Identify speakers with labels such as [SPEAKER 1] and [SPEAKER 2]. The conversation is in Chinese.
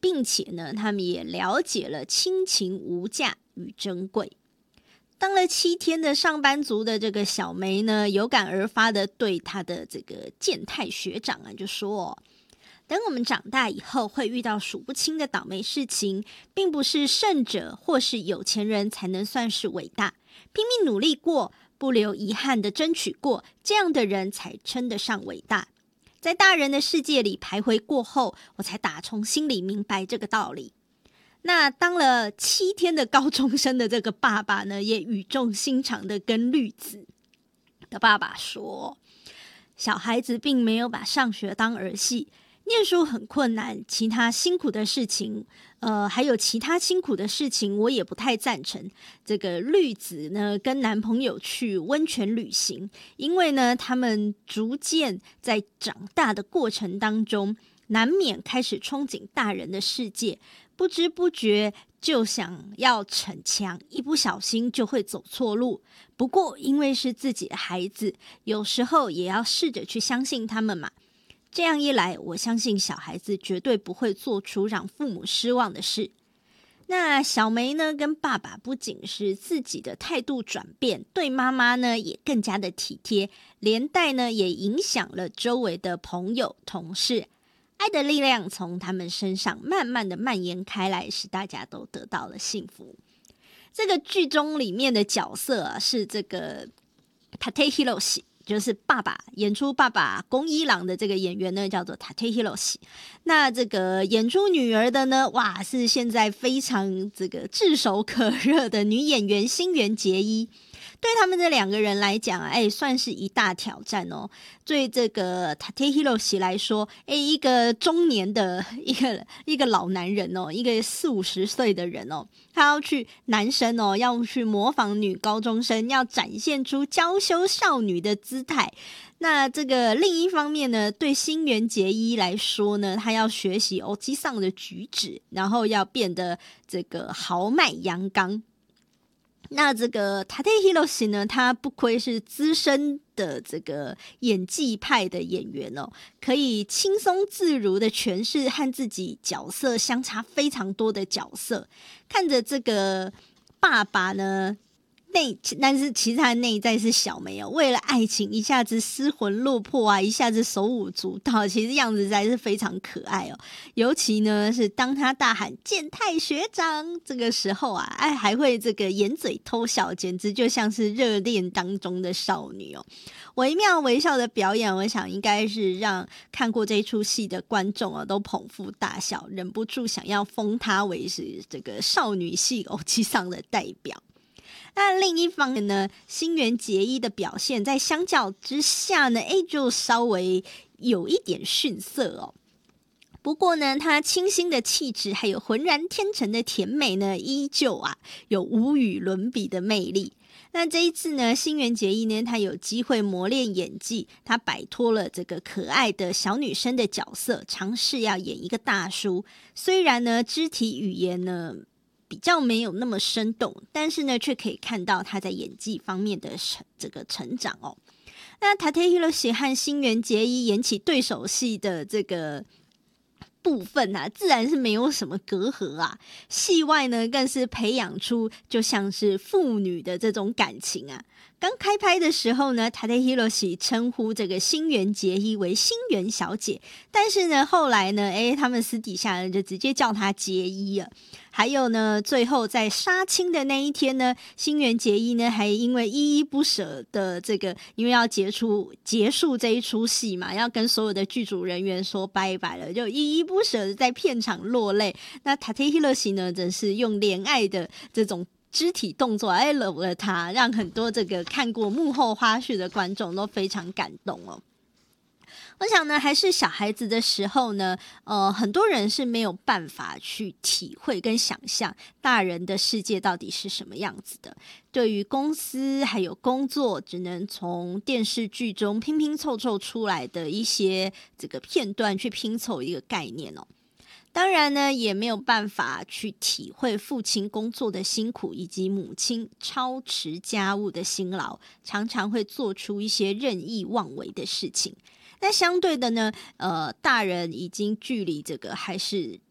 [SPEAKER 1] 并且呢，他们也了解了亲情无价与珍贵。当了7天的上班族的这个小梅呢，有感而发的对她的这个健太学长就说等我们长大以后会遇到数不清的倒霉事情，并不是胜者或是有钱人才能算是伟大，拼命努力过，不留遗憾的争取过，这样的人才称得上伟大。在大人的世界里徘徊过后，我才打从心里明白这个道理。那当了7天的高中生的这个爸爸呢，也语重心长的跟绿子的爸爸说，小孩子并没有把上学当儿戏，念书很困难，其他辛苦的事情还有其他辛苦的事情我也不太赞成。这个绿子呢跟男朋友去温泉旅行，因为呢他们逐渐在长大的过程当中，难免开始憧憬大人的世界，不知不觉就想要逞强，一不小心就会走错路。不过因为是自己的孩子，有时候也要试着去相信他们嘛。这样一来，我相信小孩子绝对不会做出让父母失望的事。那小梅呢跟爸爸不仅是自己的态度转变，对妈妈呢也更加的体贴，连带呢也影响了周围的朋友同事。爱的力量从他们身上慢慢的蔓延开来，使大家都得到了幸福。这个剧中里面的角色是这个 Tate Hiroshi， 就是爸爸演出爸爸宫一郎的这个演员呢叫做 Tate Hiroshi。 那这个演出女儿的呢，哇，是现在非常这个炙手可热的女演员新垣结衣。对他们这2个人来讲算是一大挑战哦。对这个 Tate Hiroshi 来说，一个中年的一个老男人哦，一个40-50岁的人哦，他要去男生哦，要去模仿女高中生，要展现出娇羞少女的姿态。那这个另一方面呢，对新垣结衣来说呢，他要学习欧吉桑的举止，然后要变得这个豪迈阳刚。那这个 Tate Hiroshi 呢，他不愧是资深的这个演技派的演员哦，可以轻松自如的诠释和自己角色相差非常多的角色。看着这个爸爸呢，但是其实他的内在是小梅哦，为了爱情一下子失魂落魄一下子手舞足蹈，其实样子实在是非常可爱哦。尤其呢是当他大喊健太学长这个时候还会这个掩嘴偷笑，简直就像是热恋当中的少女哦。惟妙惟肖的表演，我想应该是让看过这出戏的观众都捧腹大笑，忍不住想要封他为是这个少女系偶机上的代表。那另一方面呢，新垣结衣的表现在相较之下呢，就稍微有一点逊色哦。不过呢，她清新的气质还有浑然天成的甜美呢，依旧有无与伦比的魅力。那这一次呢，新垣结衣呢，她有机会磨练演技，她摆脱了这个可爱的小女生的角色，尝试要演一个大叔。虽然呢，肢体语言呢比较没有那么生动，但是呢，却可以看到他在演技方面的这个成长哦。那 Tate Hiroshi 和新垣结衣演起对手戏的这个部分自然是没有什么隔阂戏外呢更是培养出就像是父女的这种感情刚开拍的时候呢 Tate Hiroshi 称呼这个新垣结衣为新垣小姐，但是呢后来呢他们私底下就直接叫她结衣了。还有呢，最后在杀青的那一天呢，新垣结衣呢还因为依依不舍的这个，因为要结束这一出戏嘛，要跟所有的剧组人员说拜拜了，就依依不舍的在片场落泪。那 Tate Hiroshi 呢，则是用怜爱的这种肢体动作搂了他，让很多这个看过幕后花絮的观众都非常感动哦。我想呢，还是小孩子的时候呢，很多人是没有办法去体会跟想象大人的世界到底是什么样子的。对于公司还有工作，只能从电视剧中拼拼凑凑出来的一些这个片段去拼凑一个概念哦。当然呢，也没有办法去体会父亲工作的辛苦，以及母亲操持家务的辛劳，常常会做出一些任意妄为的事情。那相对的呢，大人已经距离这个还是